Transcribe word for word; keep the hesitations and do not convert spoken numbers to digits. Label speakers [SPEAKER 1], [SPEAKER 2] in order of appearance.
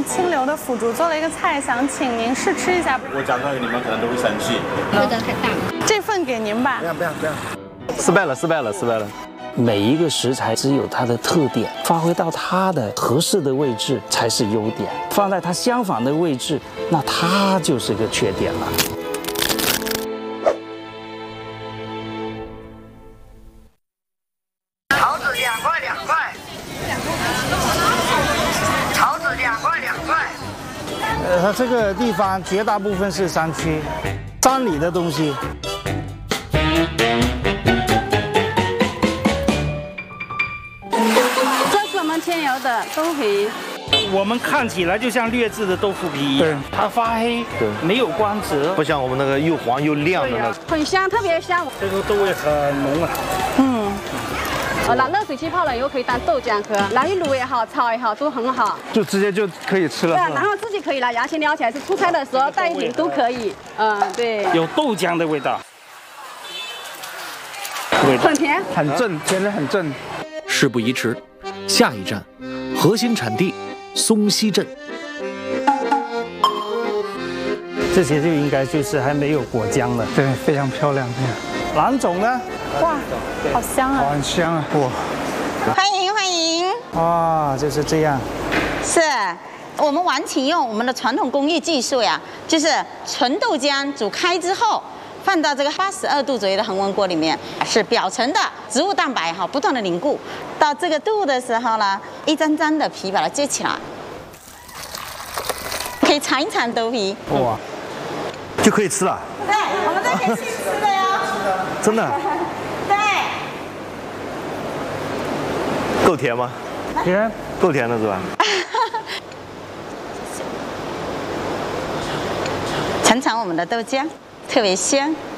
[SPEAKER 1] 清流的腐竹做了一个菜，想请您试吃一下。
[SPEAKER 2] 我讲出来你们可能都会生气。
[SPEAKER 3] 味道太大了。
[SPEAKER 1] 这份给您吧。
[SPEAKER 4] 不要不要不要。
[SPEAKER 5] 失败了，失败了，失败了。每一个食材只有它的特点，发挥到它的合适的位置才是优点，放在它相反的位置，那它就是个缺点了。
[SPEAKER 6] 桃子两块两块，桃子两块两块。
[SPEAKER 4] 呃，它这个地方绝大部分是山区，山里的东西。
[SPEAKER 3] 天油的豆腐皮，
[SPEAKER 7] 我们看起来就像劣质的豆腐皮一样，它发黑，对，没有光泽，
[SPEAKER 5] 不像我们那个又黄又亮的那个，
[SPEAKER 3] 很香，特别香。
[SPEAKER 7] 这个豆味很浓啊。
[SPEAKER 3] 嗯，呃，拿热水去泡了以后可以当豆浆喝，拿去卤也好，炒也好，都很好。
[SPEAKER 5] 就直接就可以吃了。
[SPEAKER 3] 对啊，然后自己可以拿牙签撩起来，是出差的时候带一点都可以。嗯，对。
[SPEAKER 7] 有豆浆的味道。
[SPEAKER 3] 很甜，
[SPEAKER 4] 很正，甜的很正。
[SPEAKER 8] 事不宜迟。下一站，核心产地松溪镇。
[SPEAKER 4] 这些就应该就是还没有果浆的，对，非常漂亮。兰种呢？
[SPEAKER 1] 哇，好香啊！
[SPEAKER 4] 很香啊！哇，
[SPEAKER 9] 欢迎欢迎！
[SPEAKER 4] 哇，就是这样。
[SPEAKER 9] 是我们完全用我们的传统工艺技术呀，就是纯豆浆煮开之后。放到这个八十二度左右的恒温锅里面，是表层的植物蛋白哈不断的凝固，到这个度的时候呢，一张张的皮把它揭起来，可以尝一尝豆皮。
[SPEAKER 5] 哇，就可以吃了。
[SPEAKER 9] 对，我们都可以去吃的哟。
[SPEAKER 5] 真的？
[SPEAKER 9] 对。
[SPEAKER 5] 够甜吗？
[SPEAKER 4] 甜，
[SPEAKER 5] 够甜的是吧？
[SPEAKER 9] 尝尝我们的豆浆。特别香，